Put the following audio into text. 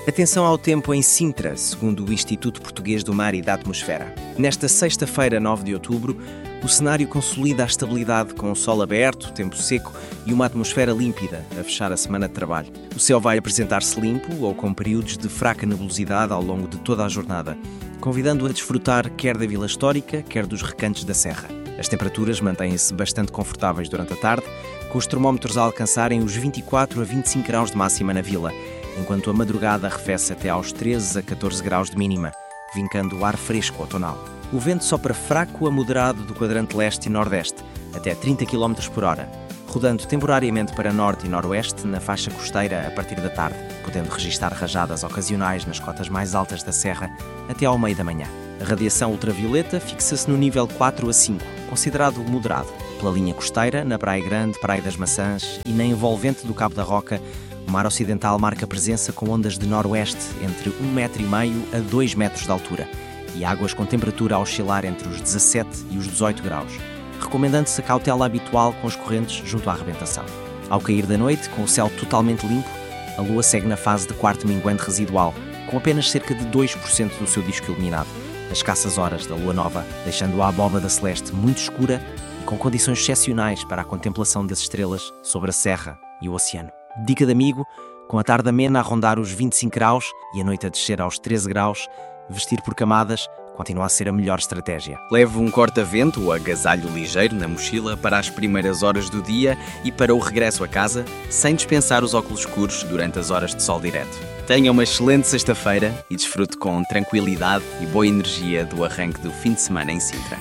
Atenção ao tempo em Sintra, segundo o Instituto Português do Mar e da Atmosfera. Nesta sexta-feira, 9 de outubro, o cenário consolida a estabilidade com o sol aberto, tempo seco e uma atmosfera límpida a fechar a semana de trabalho. O céu vai apresentar-se limpo ou com períodos de fraca nebulosidade ao longo de toda a jornada, convidando a desfrutar quer da Vila Histórica, quer dos recantos da Serra. As temperaturas mantêm-se bastante confortáveis durante a tarde, com os termómetros a alcançarem os 24 a 25 graus de máxima na Vila, enquanto a madrugada arrefece até aos 13 a 14 graus de mínima, vincando o ar fresco outonal. O vento sopra fraco a moderado do quadrante leste e nordeste, até 30 km por hora, rodando temporariamente para norte e noroeste na faixa costeira a partir da tarde, podendo registar rajadas ocasionais nas cotas mais altas da serra até ao meio da manhã. A radiação ultravioleta fixa-se no nível 4 a 5, considerado moderado. Pela linha costeira, na Praia Grande, Praia das Maçãs e na envolvente do Cabo da Roca, o mar ocidental marca presença com ondas de noroeste entre 1,5 m a 2 metros de altura e águas com temperatura a oscilar entre os 17 e os 18 graus, recomendando-se a cautela habitual com as correntes junto à arrebentação. Ao cair da noite, com o céu totalmente limpo, a lua segue na fase de quarto minguante residual, com apenas cerca de 2% do seu disco iluminado, as escassas horas da lua nova, deixando a abóbada celeste muito escura e com condições excepcionais para a contemplação das estrelas sobre a serra e o oceano. Dica de amigo: com a tarde amena a rondar os 25 graus e a noite a descer aos 13 graus, vestir por camadas continua a ser a melhor estratégia. Leve um corta-vento ou agasalho ligeiro na mochila para as primeiras horas do dia e para o regresso a casa, sem dispensar os óculos escuros durante as horas de sol direto. Tenha uma excelente sexta-feira e desfrute com tranquilidade e boa energia do arranque do fim de semana em Sintra.